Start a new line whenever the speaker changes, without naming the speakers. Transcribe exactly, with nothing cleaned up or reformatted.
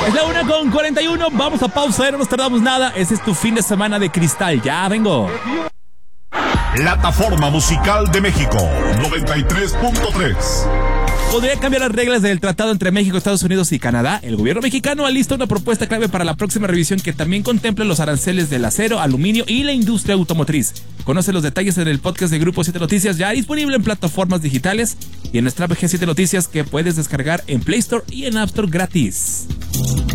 Es la una con cuarenta y uno. Vamos a pausa, no nos tardamos nada. Ese es tu fin de semana de cristal. Ya vengo.
Plataforma Musical de México noventa y tres punto tres.
¿Podría cambiar las reglas del tratado entre México, Estados Unidos y Canadá? El gobierno mexicano alista una propuesta clave para la próxima revisión que también contempla los aranceles del acero, aluminio y la industria automotriz. Conoce los detalles en el podcast de Grupo siete Noticias, ya disponible en plataformas digitales y en nuestra app G siete Noticias, que puedes descargar en Play Store y en App Store gratis.